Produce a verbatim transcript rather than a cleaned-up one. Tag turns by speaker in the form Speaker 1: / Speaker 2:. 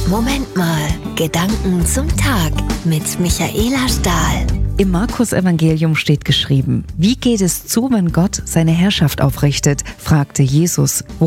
Speaker 1: Moment mal, Gedanken zum Tag mit Michaela Stahl.
Speaker 2: Im Markus-Evangelium steht geschrieben: Wie geht es zu, wenn Gott seine Herrschaft aufrichtet? Fragte Jesus.